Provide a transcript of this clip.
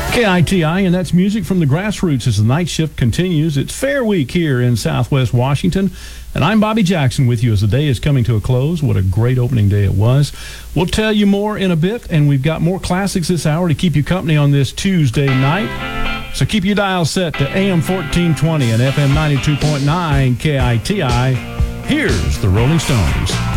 KITI, and that's music from the grassroots as the night shift continues. It's Fair Week here in Southwest Washington, and I'm Bobby Jackson with you as the day is coming to a close. What a great opening day it was. We'll tell you more in a bit, and we've got more classics this hour to keep you company on this Tuesday night. So keep your dial set to AM 1420 and FM 92.9 KITI. Here's the Rolling Stones.